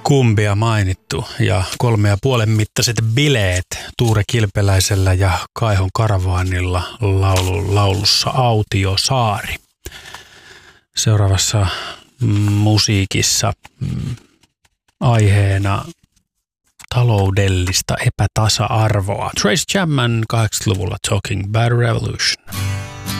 Kumbia mainittu ja 3,5 mittaiset bileet Tuure Kilpeläisellä ja Kaihon Karavaanilla laulussa Autiosaari. Seuraavassa musiikissa aiheena taloudellista epätasa-arvoa. Trace Chapman 80-luvulla Talking About Revolution.